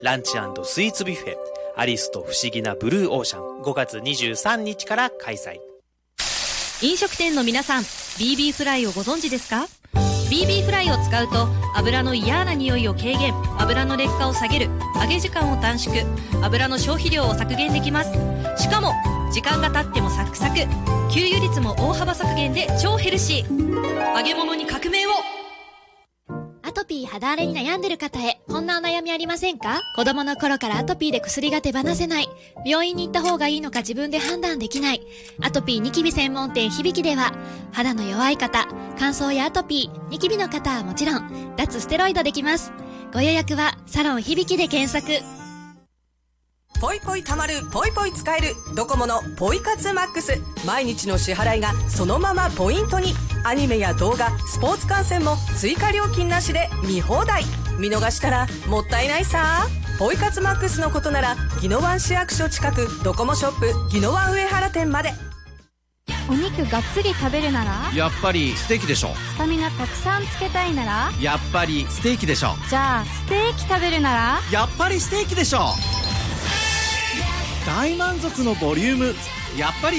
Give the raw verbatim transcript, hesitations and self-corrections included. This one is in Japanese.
ランチ&スイーツビュッフェアリスと不思議なブルーオーシャンごがつにじゅうさんにちから開催。 飲食店の皆さん、 ビービー フライをご存知ですか？ ビービー フライを使うと油の嫌な匂いを軽減、油の劣化を下げる、揚げ時間を短縮、油の消費量を削減できます。しかも時間が経ってもサクサク、給油率も大幅削減で超ヘルシー。揚げ物に革命を。 アトピー肌荒れに悩んでる方へ、こんなお悩みありませんか？子供の頃からアトピーで薬が手放せない、病院に行った方がいいのか自分で判断できない。アトピーニキビ専門店響では、肌の弱い方、乾燥やアトピー、ニキビの方はもちろん脱ステロイドできます。ご予約はサロン響で検索。 ポイポイたまる、ポイポイ使えるドコモのポイ活マックス。毎日の支払いがそのままポイントに。アニメや動画、スポーツ観戦も追加料金なしで見放題。見逃したらもったいないさ。ポイ活マックスのことなら宜野湾市役所近くドコモショップ宜野湾上原店まで。 お肉がっつり食べるならやっぱりステーキでしょ。 スタミナたくさんつけたいならやっぱりステーキでしょ。 じゃあステーキ食べるならやっぱりステーキでしょ。大満足のボリューム、やっぱり